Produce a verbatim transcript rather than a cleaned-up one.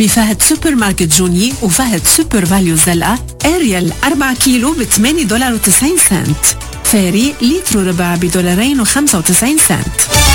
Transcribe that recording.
بفهد سوبر ماركت جوني وفهد سوبر فاليو زلقة. اريال أربعة كيلو ب ثمانية دولار وتسعين سنت. فاري لتر ربع بدولارين وخمسة وتسعين سنت.